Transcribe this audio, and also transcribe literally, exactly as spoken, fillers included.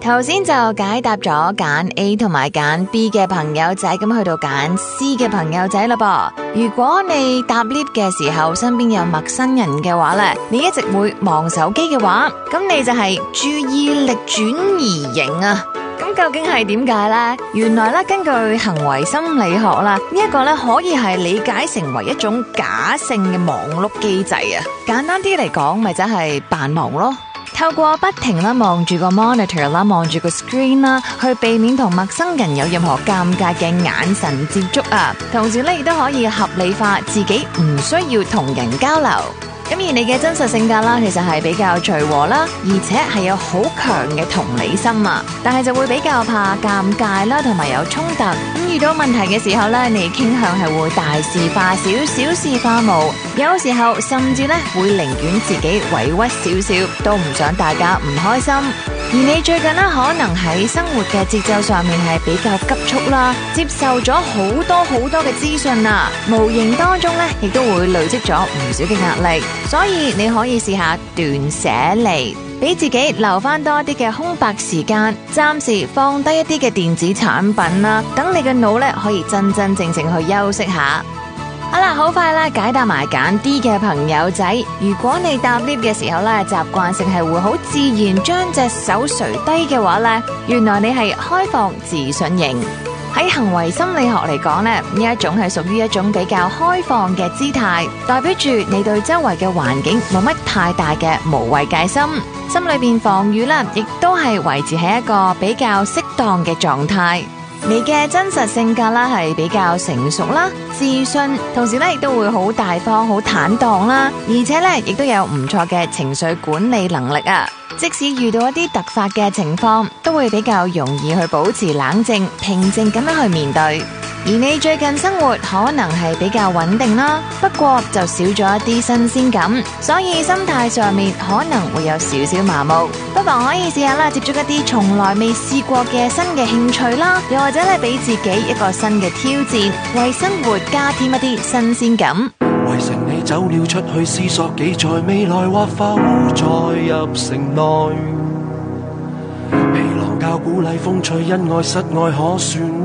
頭先就解答咗揀 A 同埋揀 B 嘅朋友仔，咁去到揀 C 嘅朋友仔啦噃。如果你搭 lift 嘅時候身邊有陌生人嘅話咧，你一直會望手機嘅話，咁你就係注意力轉移型啊。咁究竟係點解呢？原來咧，根據行為心理學啦，呢一個咧可以係理解成為一種假性嘅忙碌機制啊。簡單啲嚟講，咪就係扮忙咯。透過不停啦望住個 monitor 啦，望住個 screen 啦，去避免同陌生人有任何尷尬嘅眼神接觸啊。同時咧，亦都可以合理化自己唔需要同人交流。咁而你嘅真實性格啦，其實係比較隨和啦，而且係有好強嘅同理心啊。但係就會比較怕尷尬啦，同埋有衝突。咁遇到問題嘅時候咧，你傾向係會大事化小，小事化無。有時候甚至咧會寧願自己委屈少少，都唔想大家唔開心。而你最近咧，可能喺生活嘅節奏上面係比較急促啦，接受咗好多好多嘅資訊啊，無形當中咧亦都會累積咗唔少嘅壓力。所以你可以試下斷捨離，俾自己留翻多啲嘅空白時間，暫時放低一啲嘅電子產品啦，等你嘅腦咧可以真真正正去休息下。好啦，好快啦，解答埋揀 D 嘅朋友仔。如果你搭 lift 嘅時候咧，習慣性係會好自然將隻手垂低嘅話咧，原來你係開放自信型。喺行為心理學嚟講咧，呢一種係屬於一種比較開放嘅姿態，代表住你對周圍嘅環境冇乜太大嘅無畏戒心，心裏邊防禦啦，亦都係維持喺一個比較適當嘅狀態。你嘅真實性格啦係比較成熟啦、自信，同時咧亦都會好大方、好坦蕩啦，而且咧亦都有唔錯嘅情緒管理能力啊。即使遇到一啲突發嘅情況，都會比較容易去保持冷靜、平靜咁樣去面對。而你最近生活可能係比較穩定啦，不過就少咗一啲新鮮感，所以心態上面可能會有少少麻木。不妨可以試下啦，接觸一啲從來未試過嘅新嘅興趣啦，又或者咧俾自己一個新嘅挑戰，為生活加添一啲新鮮感。 圍城你走了出去，思索幾在未來或否再入城內，皮囊教鼓勵風趣，恩愛失愛可算